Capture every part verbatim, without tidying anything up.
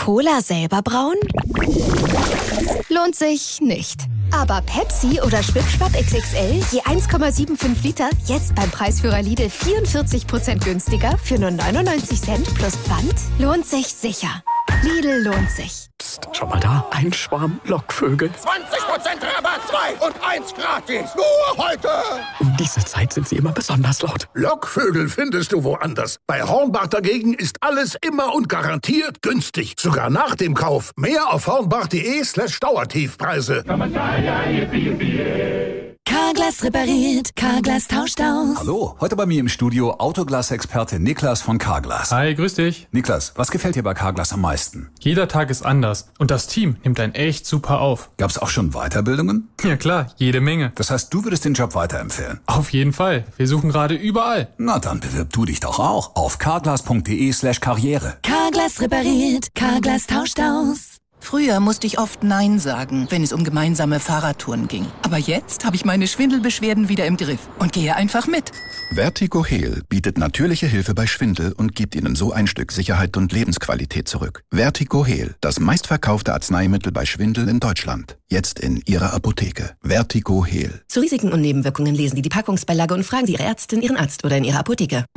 Cola selber brauen? Lohnt sich nicht. Aber Pepsi oder Schwipschwapp X X L je eins Komma fünfundsiebzig Liter jetzt beim Preisführer Lidl vierundvierzig Prozent günstiger für nur neunundneunzig Cent plus Pfand? Lohnt sich sicher. Lidl lohnt sich. Psst, schau mal da, ein Schwarm Lockvögel. zwanzig Prozent Rabatt, zwei und eins gratis. Nur heute. Um diese Zeit sind sie immer besonders laut. Lockvögel findest du woanders. Bei Hornbach dagegen ist alles immer und garantiert günstig. Sogar nach dem Kauf. Mehr auf hornbach.de slash Dauertiefpreise. Carglass repariert, Carglass tauscht aus. Hallo, heute bei mir im Studio Autoglas-Experte Niklas von Carglass. Hi, grüß dich. Niklas, was gefällt dir bei Carglass am meisten? Jeder Tag ist anders und das Team nimmt einen echt super auf. Gab's auch schon Weiterbildungen? Ja klar, jede Menge. Das heißt, du würdest den Job weiterempfehlen? Auf jeden Fall. Wir suchen gerade überall. Na dann bewirb du dich doch auch auf carglass.de slash Karriere. Carglass repariert, Carglass tauscht aus. Früher musste ich oft Nein sagen, wenn es um gemeinsame Fahrradtouren ging. Aber jetzt habe ich meine Schwindelbeschwerden wieder im Griff und gehe einfach mit. Vertigo Heal bietet natürliche Hilfe bei Schwindel und gibt Ihnen so ein Stück Sicherheit und Lebensqualität zurück. Vertigo Heal, das meistverkaufte Arzneimittel bei Schwindel in Deutschland. Jetzt in Ihrer Apotheke. Vertigo Heal. Zu Risiken und Nebenwirkungen lesen Sie die Packungsbeilage und fragen Sie Ihre Ärztin, Ihren Arzt oder in Ihrer Apotheke.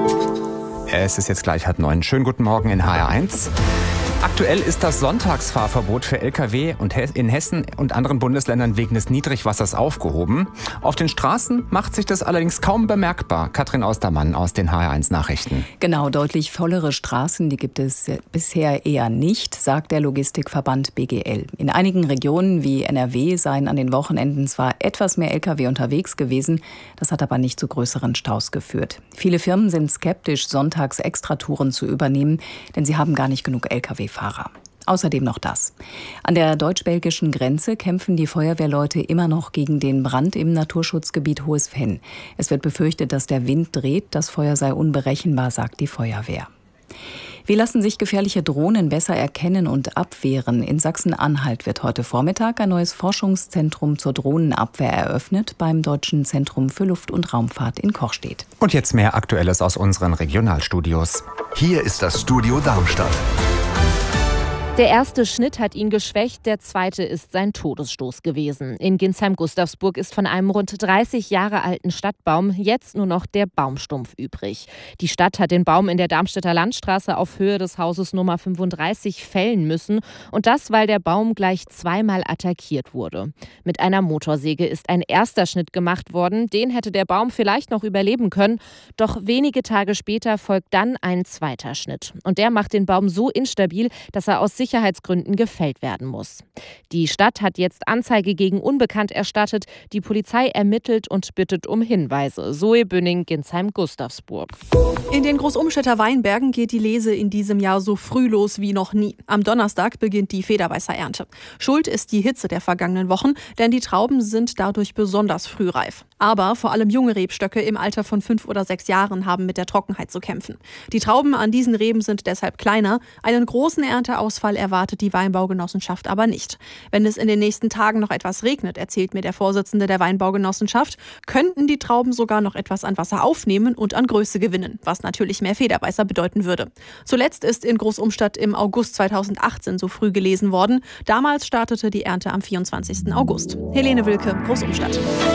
Es ist jetzt gleich halb neun. Schönen guten Morgen in H R eins. Aktuell ist das Sonntagsfahrverbot für L K W und in Hessen und anderen Bundesländern wegen des Niedrigwassers aufgehoben. Auf den Straßen macht sich das allerdings kaum bemerkbar. Katrin Austermann aus den H R eins Nachrichten. Genau, deutlich vollere Straßen, die gibt es bisher eher nicht, sagt der Logistikverband B G L. In einigen Regionen wie N R W seien an den Wochenenden zwar etwas mehr L K W unterwegs gewesen, das hat aber nicht zu größeren Staus geführt. Viele Firmen sind skeptisch, sonntags Extratouren zu übernehmen, denn sie haben gar nicht genug L K W Fahrer. Außerdem noch das. An der deutsch-belgischen Grenze kämpfen die Feuerwehrleute immer noch gegen den Brand im Naturschutzgebiet Hohes Venn. Es wird befürchtet, dass der Wind dreht. Das Feuer sei unberechenbar, sagt die Feuerwehr. Wie lassen sich gefährliche Drohnen besser erkennen und abwehren? In Sachsen-Anhalt wird heute Vormittag ein neues Forschungszentrum zur Drohnenabwehr eröffnet beim Deutschen Zentrum für Luft- und Raumfahrt in Kochstedt. Und jetzt mehr Aktuelles aus unseren Regionalstudios. Hier ist das Studio Darmstadt. Der erste Schnitt hat ihn geschwächt, der zweite ist sein Todesstoß gewesen. In Ginsheim-Gustavsburg ist von einem rund dreißig Jahre alten Stadtbaum jetzt nur noch der Baumstumpf übrig. Die Stadt hat den Baum in der Darmstädter Landstraße auf Höhe des Hauses Nummer fünfunddreißig fällen müssen. Und das, weil der Baum gleich zweimal attackiert wurde. Mit einer Motorsäge ist ein erster Schnitt gemacht worden. Den hätte der Baum vielleicht noch überleben können. Doch wenige Tage später folgt dann ein zweiter Schnitt. Und der macht den Baum so instabil, dass er aus Sicherheitsgründen gefällt werden muss. Die Stadt hat jetzt Anzeige gegen Unbekannt erstattet. Die Polizei ermittelt und bittet um Hinweise. Zoe Bünning, Ginsheim-Gustavsburg. In den Großumstädter Weinbergen geht die Lese in diesem Jahr so früh los wie noch nie. Am Donnerstag beginnt die Federweißer-Ernte. Schuld ist die Hitze der vergangenen Wochen, denn die Trauben sind dadurch besonders frühreif. Aber vor allem junge Rebstöcke im Alter von fünf oder sechs Jahren haben mit der Trockenheit zu kämpfen. Die Trauben an diesen Reben sind deshalb kleiner. Einen großen Ernteausfall erwartet die Weinbaugenossenschaft aber nicht. Wenn es in den nächsten Tagen noch etwas regnet, erzählt mir der Vorsitzende der Weinbaugenossenschaft, könnten die Trauben sogar noch etwas an Wasser aufnehmen und an Größe gewinnen, was natürlich mehr Federweißer bedeuten würde. Zuletzt ist in Großumstadt im August zweitausendachtzehn so früh gelesen worden. Damals startete die Ernte am vierundzwanzigsten August. Helene Wilke, Großumstadt.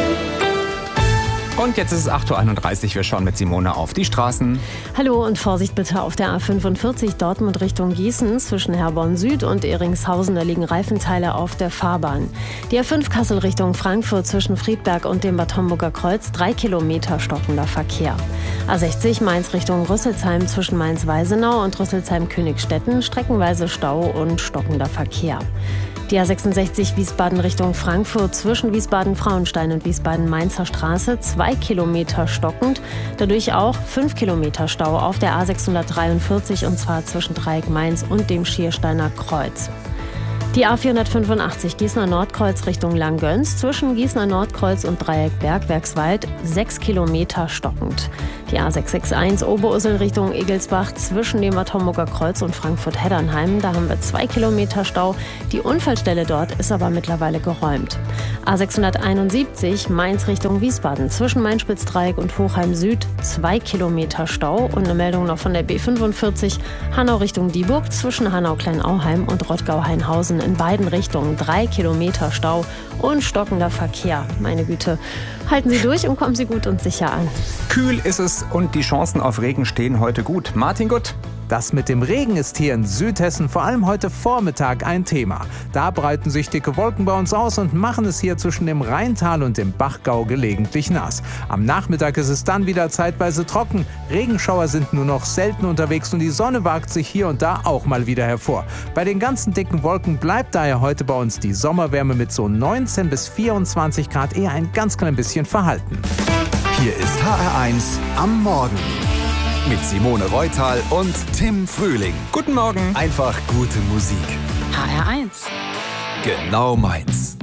Und jetzt ist es acht Uhr einunddreißig. Wir schauen mit Simone auf die Straßen. Hallo und Vorsicht bitte auf der A fünfundvierzig Dortmund Richtung Gießen. Zwischen Herborn Süd und Eringshausen, da liegen Reifenteile auf der Fahrbahn. Die A fünf Kassel Richtung Frankfurt zwischen Friedberg und dem Bad Homburger Kreuz. Drei Kilometer stockender Verkehr. A sechzig Mainz Richtung Rüsselsheim zwischen Mainz-Weisenau und Rüsselsheim-Königstetten. Streckenweise Stau und stockender Verkehr. Die A sechsundsechzig Wiesbaden Richtung Frankfurt zwischen Wiesbaden-Frauenstein und Wiesbaden-Mainzer Straße, zwei Kilometer stockend, dadurch auch fünf Kilometer Stau auf der A sechshundertdreiundvierzig und zwar zwischen Dreieck Mainz und dem Schiersteiner Kreuz. Die A vierhundertfünfundachtzig Gießener Nordkreuz Richtung Langgöns zwischen Gießener Nordkreuz und Dreieck Bergwerkswald, sechs Kilometer stockend. Die A sechs sechs eins Oberursel Richtung Egelsbach zwischen dem Bad Homburger Kreuz und Frankfurt-Heddernheim. Da haben wir zwei Kilometer Stau. Die Unfallstelle dort ist aber mittlerweile geräumt. A sechshunderteinundsiebzig Mainz Richtung Wiesbaden zwischen Main-Spitz-Dreieck und Hochheim Süd. Zwei Kilometer Stau. Und eine Meldung noch von der B fünfundvierzig Hanau Richtung Dieburg zwischen Hanau-Kleinauheim und Rottgau-Hainhausen. In beiden Richtungen drei Kilometer Stau und stockender Verkehr. Meine Güte. Halten Sie durch und kommen Sie gut und sicher an. Kühl ist es und die Chancen auf Regen stehen heute gut. Martin Gutt. Das mit dem Regen ist hier in Südhessen vor allem heute Vormittag ein Thema. Da breiten sich dicke Wolken bei uns aus und machen es hier zwischen dem Rheintal und dem Bachgau gelegentlich nass. Am Nachmittag ist es dann wieder zeitweise trocken. Regenschauer sind nur noch selten unterwegs und die Sonne wagt sich hier und da auch mal wieder hervor. Bei den ganzen dicken Wolken bleibt daher heute bei uns die Sommerwärme mit so neunzehn bis vierundzwanzig Grad eher ein ganz klein bisschen verhalten. Hier ist H R eins am Morgen. Mit Simone Reutal und Tim Frühling. Guten Morgen. Einfach gute Musik. H R eins. Genau meins.